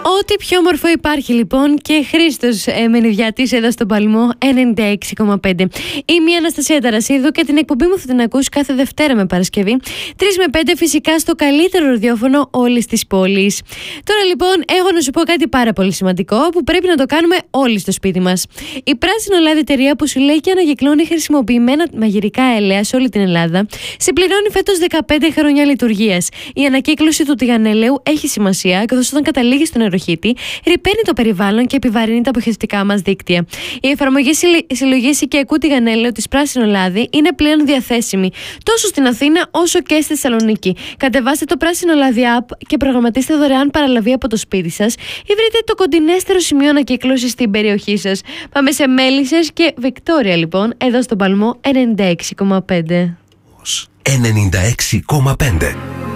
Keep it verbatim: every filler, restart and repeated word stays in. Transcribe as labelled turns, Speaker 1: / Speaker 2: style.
Speaker 1: Ό,τι πιο όμορφο υπάρχει λοιπόν, και Χρήστος ε, Μενιδιάτης εδώ στον Παλμό ενενήντα έξι κόμμα πέντε. Είμαι η Αναστασία Ταρασίδου και την εκπομπή μου θα την ακούς κάθε Δευτέρα με Παρασκευή τρεις με πέντε, φυσικά στο καλύτερο ραδιόφωνο όλης της πόλης. Τώρα λοιπόν έχω να σου πω κάτι πάρα πολύ σημαντικό που πρέπει να το κάνουμε όλοι στο σπίτι μας. Η Πράσινο Λάδι, εταιρεία που συλλέγει και ανακυκλώνει χρησιμοποιημένα μαγειρικά ελαία σε όλη την Ελλάδα, συμπληρώνει φέτος δεκαπέντε χρόνια λειτουργίας. Η ανακύκλωση του τηγανελαίου έχει σημασία, καθώς όταν καταλήγει στον νεροχύτη, ρυπαίνει το περιβάλλον και επιβαρύνει τα αποχετευτικά μας δίκτυα. Η εφαρμογή συλλογής οικιακού τηγανέλαιου της Πράσινο Λάδι είναι πλέον διαθέσιμη τόσο στην Αθήνα όσο και στη Θεσσαλονίκη. Κατεβάστε το Πράσινο Λάδι app και προγραμματίστε δωρεάν παραλαβή από το σπίτι σας ή βρείτε το κοντινέστερο σημείο ανακύκλωσης στην περιοχή σας. Πάμε σε Μέλισσες και Βικτόρια λοιπόν, εδώ στον Παλμό ενενήντα έξι κόμμα πέντε.
Speaker 2: ενενήντα έξι κόμμα πέντε.